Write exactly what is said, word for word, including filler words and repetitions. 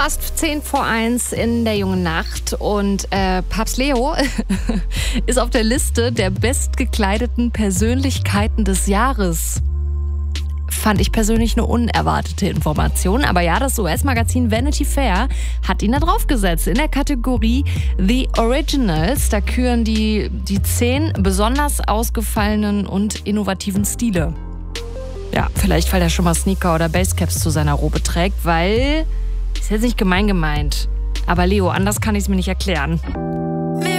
fast zehn vor eins in der jungen Nacht und äh, Papst Leo ist auf der Liste der bestgekleideten Persönlichkeiten des Jahres. Fand ich persönlich eine unerwartete Information. Aber ja, das U S-Magazin Vanity Fair hat ihn da draufgesetzt. In der Kategorie The Originals, da küren die, die zehn besonders ausgefallenen und innovativen Stile. Ja, vielleicht, weil er schon mal Sneaker oder Basecaps zu seiner Robe trägt, weil, ist jetzt nicht gemein gemeint, aber Leo, anders kann ich es mir nicht erklären.